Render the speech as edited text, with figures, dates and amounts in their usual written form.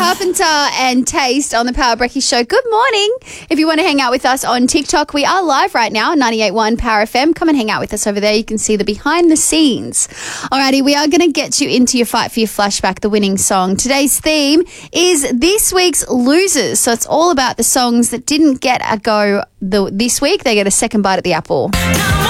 Carpenter and Taste on the Power Brekkie Show. Good morning. If you want to hang out with us on TikTok, we are live right now, 98.1 Power FM. Come and hang out with us over there. You can see the behind the scenes. Alrighty, we are going to get you into your Fight for Your Flashback, the winning song. Today's theme is this week's losers. So it's all about the songs that didn't get a go this week. They get a second bite at the apple.